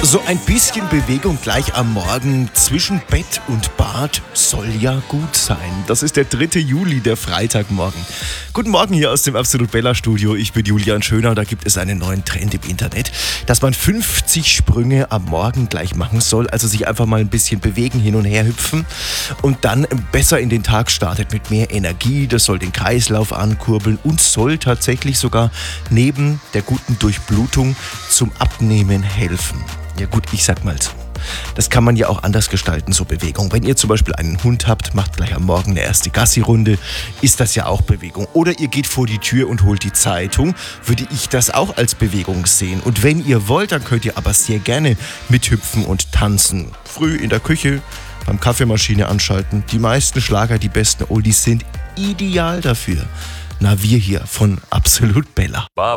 So ein bisschen Bewegung gleich am Morgen zwischen Bett und Bad soll ja gut sein. Das ist der 3. Juli, der Freitagmorgen. Guten Morgen hier aus dem Absolut Bella Studio. Ich bin Julian Schöner. Da gibt es einen neuen Trend im Internet, dass man 50 Sprünge am Morgen gleich machen soll. Also sich einfach mal ein bisschen bewegen, hin und her hüpfen und dann besser in den Tag startet mit mehr Energie. Das soll den Kreislauf ankurbeln und soll tatsächlich sogar neben der guten Durchblutung zum Abnehmen helfen. Ja gut, ich sag mal so. Das kann man ja auch anders gestalten, so Bewegung. Wenn ihr zum Beispiel einen Hund habt, macht gleich am Morgen eine erste Gassi-Runde, ist das ja auch Bewegung. Oder ihr geht vor die Tür und holt die Zeitung, würde ich das auch als Bewegung sehen. Und wenn ihr wollt, dann könnt ihr aber sehr gerne mithüpfen und tanzen. Früh in der Küche, beim Kaffeemaschine anschalten. Die meisten Schlager, die besten Oldies sind ideal dafür. Na, wir hier von Absolut Bella.